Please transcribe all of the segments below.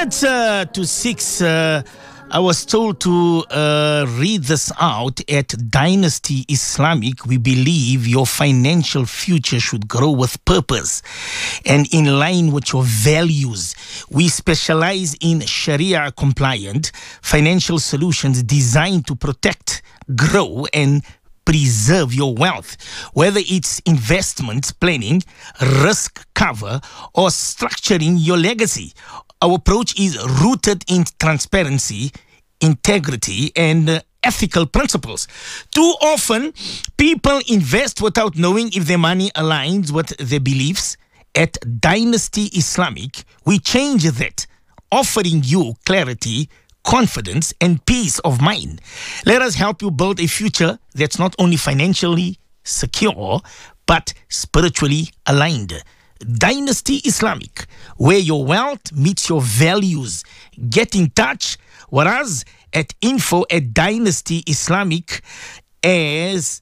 minutes to 6. I was told to read this out. At Dynasty Islamic, we believe your financial future should grow with purpose and in line with your values. We specialize in Sharia compliant financial solutions designed to protect, grow, and preserve your wealth. Whether it's investment planning, risk cover, or structuring your legacy, our approach is rooted in transparency, integrity, and ethical principles. Too often, people invest without knowing if their money aligns with their beliefs. At Dynasty Islamic, we change that, offering you clarity, confidence, and peace of mind. Let us help you build a future that's not only financially secure, but spiritually aligned. Dynasty Islamic, where your wealth meets your values. Get in touch with us at info@Dynasty Islamic as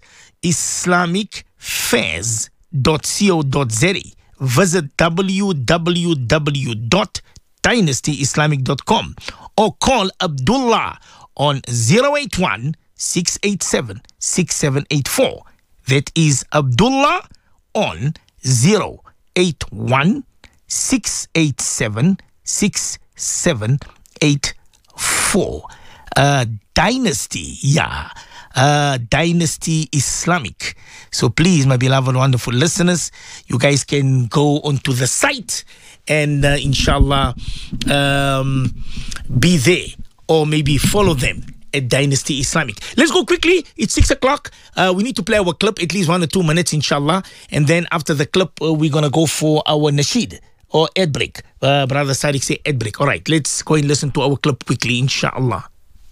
islamicfairs.co.za. Visit www.dynastyislamic.com or call Abdullah on 081 687 6784. That is Abdullah on 081 687 6784. Dynasty, Dynasty Islamic. So please, my beloved, wonderful listeners, you guys can go onto the site and inshallah be there, or maybe follow them at Dynasty Islamic. Let's go quickly. It's 6 o'clock. We need to play our clip, at least 1 or 2 minutes, inshallah. And then after the clip, we're going to go for our nasheed or ad break. Brother Sadiq say ad break. All right, let's go and listen to our clip quickly, inshallah.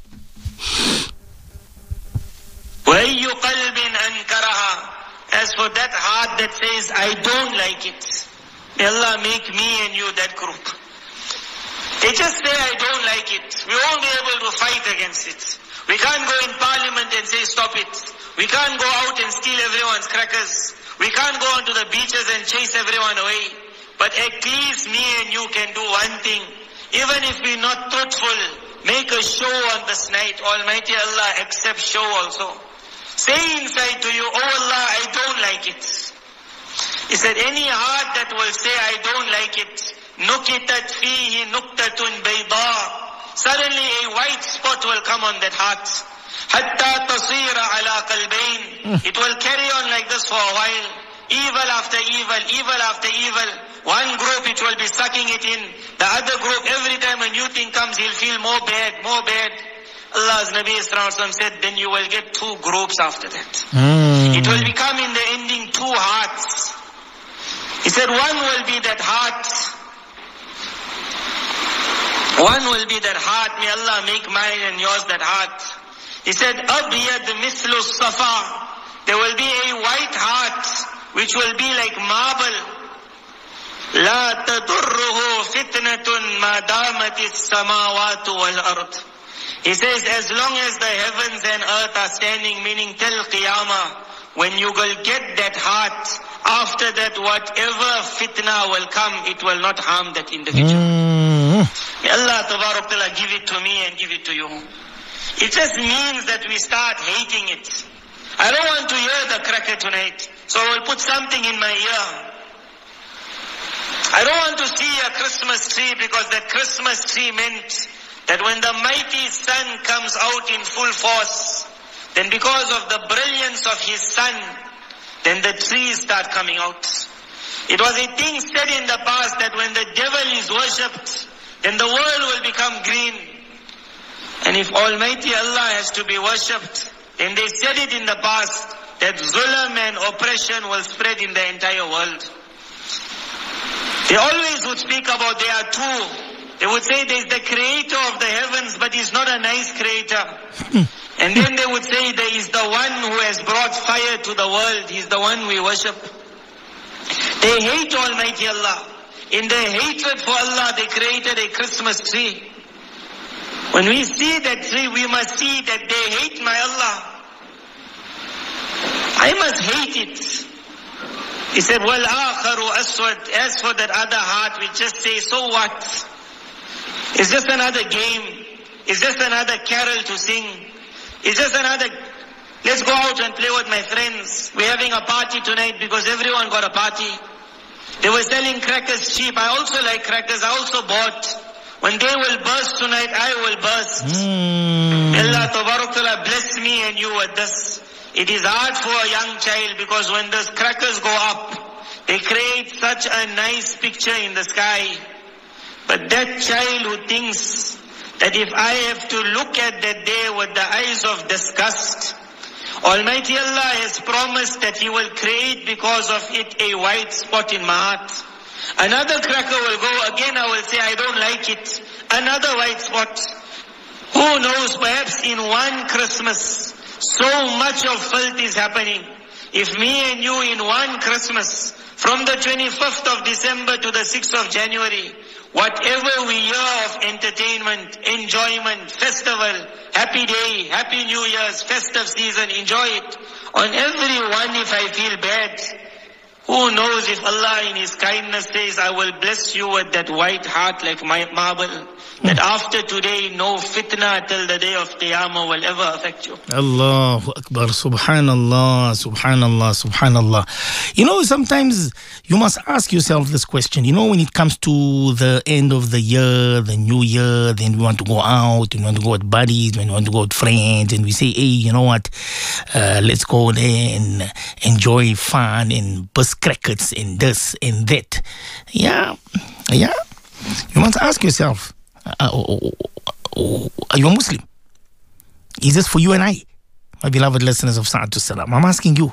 As for that heart that says, I don't like it, may Allah make me and you that group. They just say, I don't like it. We won't be able to fight against it. We can't go in parliament and say, stop it. We can't go out and steal everyone's crackers. We can't go onto the beaches and chase everyone away. But at least me and you can do one thing. Even if we're not truthful, make a show on this night. Almighty Allah accepts show also. Say inside to you, oh Allah, I don't like it. He said, any heart that will say, I don't like it, nukitat fihi nuktatun bayda. Suddenly a white spot will come on that heart. Hatta tasira ala qalbayn. It will carry on like this for a while. Evil after evil, evil after evil. One group, it will be sucking it in. The other group, every time a new thing comes, he'll feel more bad, more bad. Allah's Nabi said, then you will get 2 groups after that. It will become in the ending 2 hearts. He said, one will be that heart. One will be that heart. May Allah make mine and yours that heart. He said, Abiyad mislu safa. There will be a white heart, which will be like marble. La tadurruhu fitnatun ma damatis samawatu wal ard. He says, as long as the heavens and earth are standing, meaning till Qiyamah, when you will get that heart, after that whatever fitna will come, it will not harm that individual. May Allah Tabarak Ta'ala give it to me and give it to you. It just means that we start hating it. I don't want to hear the cracker tonight, so I will put something in my ear. I don't want to see a Christmas tree, because that Christmas tree meant that when the mighty sun comes out in full force, then because of the brilliance of his sun, then the trees start coming out. It was a thing said in the past that when the devil is worshipped, then the world will become green. And if Almighty Allah has to be worshipped, then they said it in the past that zulm and oppression will spread in the entire world. They always would speak about there are 2. They would say there's the creator of the heavens, but he's not a nice creator. And then they would say there is the one who has brought fire to the world. He's the one we worship. They hate Almighty Allah. In their hatred for Allah, they created a Christmas tree. When we see that tree, we must see that they hate my Allah. I must hate it. He said, وَالْآخَرُ أَسْوَدْ. As for that other heart, we just say, so what? It's just another game. It's just another carol to sing. It's just another, let's go out and play with my friends. We're having a party tonight because everyone got a party. They were selling crackers cheap. I also like crackers. I also bought. When they will burst tonight, I will burst. Allah Tabarak Ta'ala bless me and you with this. It is hard for a young child because when the crackers go up, they create such a nice picture in the sky. But that child who thinks that if I have to look at that day with the eyes of disgust, Almighty Allah has promised that He will create because of it a white spot in my heart. Another cracker will go, again I will say I don't like it. Another white spot. Who knows, perhaps in one Christmas, so much of filth is happening. If me and you in one Christmas, from the 25th of December to the 6th of January, whatever we hear of entertainment, enjoyment, festival, happy day, happy New Year's, festive season, enjoy it. On every one, if I feel bad, who knows if Allah in His kindness says, I will bless you with that white heart like my marble, that after today, no fitna till the day of Qiyamah will ever affect you. Allahu Akbar, Subhanallah, Subhanallah, Subhanallah. You know, sometimes you must ask yourself this question. You know, when it comes to the end of the year, the new year, then we want to go out, we want to go with buddies, we want to go with friends, and we say, hey, you know what, let's go there and enjoy fun and bust crackers and this and that. Yeah. You must ask yourself, are you a Muslim? Is this for you and I, my beloved listeners of Sa'atul Salam? I'm asking you.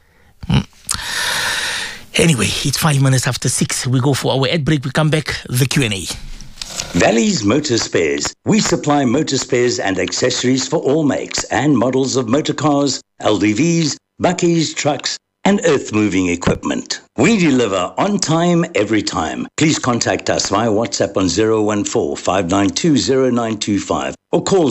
Anyway, it's 5 minutes after 6. We go for our ad break. We come back, the Q&A. Valley's Motor Spares. We supply motor spares and accessories for all makes and models of motor cars, LDVs, bakkies, trucks, and earth-moving equipment. We deliver on time, every time. Please contact us via WhatsApp on 014-592-0925 or call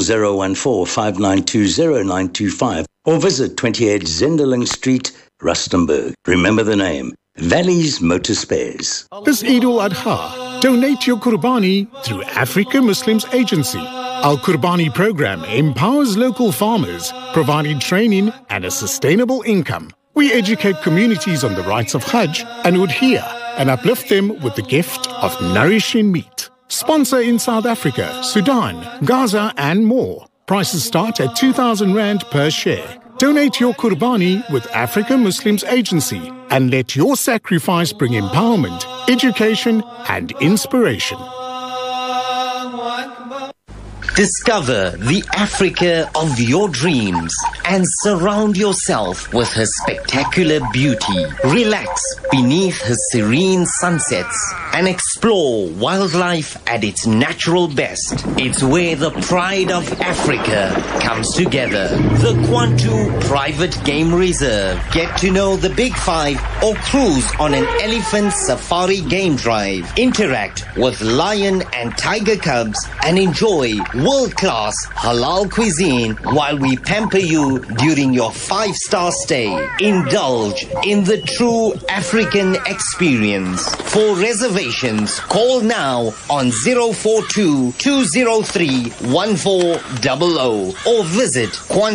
014-592-0925 or visit 28 Zenderling Street, Rustenburg. Remember the name, Valley's Motor Spares. This Eid al-Adha, donate your Qurbani through Africa Muslims Agency. Our Qurbani program empowers local farmers, providing training and a sustainable income. We educate communities on the rights of Hajj and Udhiyah and uplift them with the gift of nourishing meat. Sponsor in South Africa, Sudan, Gaza and more. Prices start at 2,000 Rand per share. Donate your Qurbani with Africa Muslims Agency and let your sacrifice bring empowerment, education and inspiration. Discover the Africa of your dreams and surround yourself with her spectacular beauty. Relax beneath her serene sunsets and explore wildlife at its natural best. It's where the pride of Africa comes together. The Kwantu Private Game Reserve. Get to know the Big Five or cruise on an elephant safari game drive. Interact with lion and tiger cubs and enjoy world-class halal cuisine while we pamper you during your 5-star stay. Indulge in the true African experience. For reservations, call now on 042-203-1400 or visit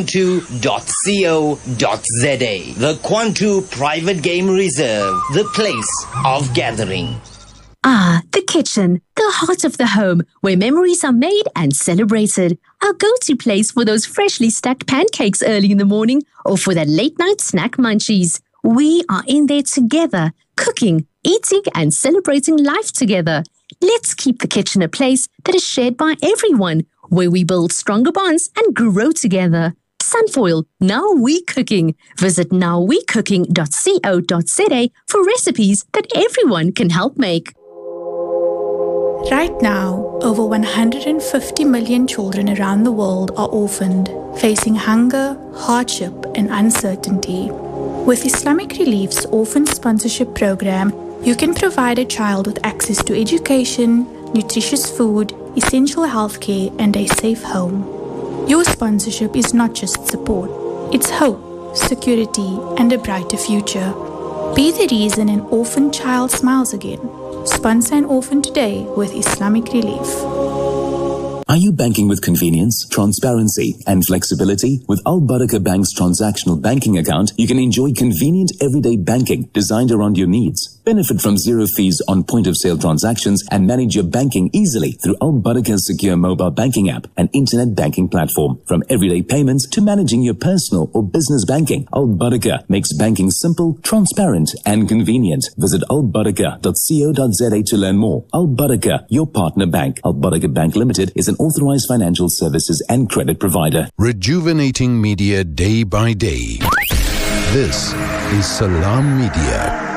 kwantu.co.za. The Kwantu Private Game Reserve, the place of gathering. Ah, the kitchen, the heart of the home, where memories are made and celebrated. Our go-to place for those freshly stacked pancakes early in the morning or for that late-night snack munchies. We are in there together, cooking, eating and celebrating life together. Let's keep the kitchen a place that is shared by everyone, where we build stronger bonds and grow together. Sunfoil, Now We Cooking. Visit nowwecooking.co.za for recipes that everyone can help make. Right now, over 150 million children around the world are orphaned, facing hunger, hardship, and uncertainty. With Islamic Relief's Orphan Sponsorship Program, you can provide a child with access to education, nutritious food, essential healthcare, and a safe home. Your sponsorship is not just support, it's hope, security, and a brighter future. Be the reason an orphan child smiles again. Sponsor an orphan today with Islamic Relief. Are you banking with convenience, transparency, and flexibility? With Al Barakah Bank's transactional banking account, you can enjoy convenient everyday banking designed around your needs. Benefit from zero fees on point-of-sale transactions and manage your banking easily through Al Barakah's secure mobile banking app and internet banking platform. From everyday payments to managing your personal or business banking, Al Barakah makes banking simple, transparent, and convenient. Visit albarakah.co.za to learn more. Al Barakah, your partner bank. Al Barakah Bank Limited is an authorized financial services and credit provider. Rejuvenating media day by day. This is Salam Media.